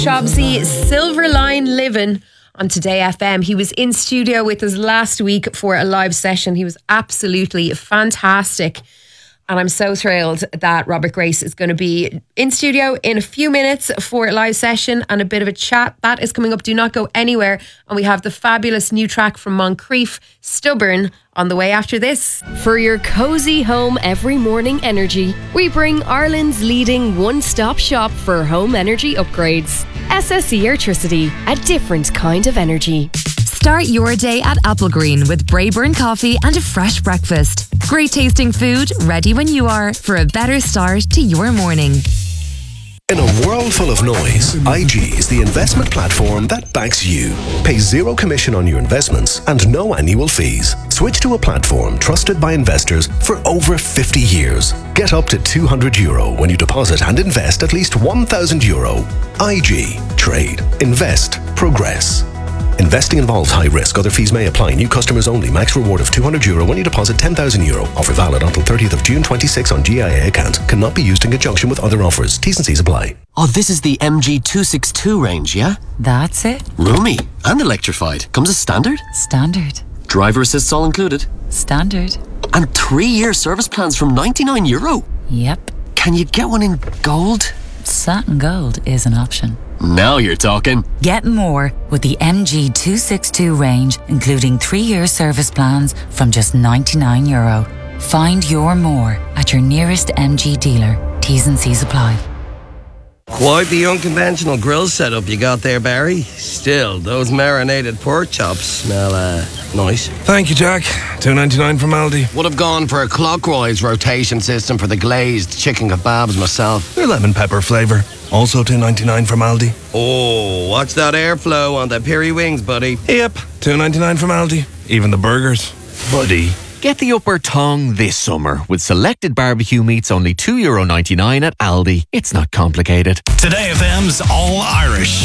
Shobsy, Silverline Living on Today FM. He was in studio with us last week for a live session. He was absolutely fantastic. And I'm so thrilled that Robert Grace is going to be in studio in a few minutes for a live session and a bit of a chat. That is coming up. Do not go anywhere. And we have the fabulous new track from Moncrief, Stubborn, on the way after this. For your cozy home every morning energy, we bring Ireland's leading one-stop shop for home energy upgrades. SSE Electricity, a different kind of energy. Start your day at Applegreen with Brayburn coffee and a fresh breakfast. Great tasting food, ready when you are for a better start to your morning. In a world full of noise, IG is the investment platform that backs you. Pay zero commission on your investments and no annual fees. Switch to a platform trusted by investors for over 50 years. Get up to €200 when you deposit and invest at least €1,000. IG. Trade. Invest. Progress. Investing involves high risk. Other fees may apply. New customers only. Max reward of €200 when you deposit €10,000. Offer valid until 30th of June 26 on GIA account. Cannot be used in conjunction with other offers. T's and C's apply. Oh, this is the MG262 range, yeah? That's it. Roomy and electrified. Comes as standard? Standard. Driver assists all included? Standard. And 3-year service plans from €99? Yep. Can you get one in gold? Satin gold is an option. Now you're talking. Get more with the MG262 range, including 3-year service plans from just €99. Find your more at your nearest MG dealer. T's and C's apply. Quite the unconventional grill setup you got there, Barry. Still, those marinated pork chops smell nice. Thank you, Jack. $2.99 from Aldi. Would have gone for a clockwise rotation system for the glazed chicken kebabs myself. They're lemon pepper flavour. Also $2.99 from Aldi. Oh, watch that airflow on the piri wings, buddy. Yep, $2.99 from Aldi. Even the burgers. Buddy. Get the upper tongue this summer with selected barbecue meats only €2.99 at Aldi. It's not complicated. Today FM's All Irish.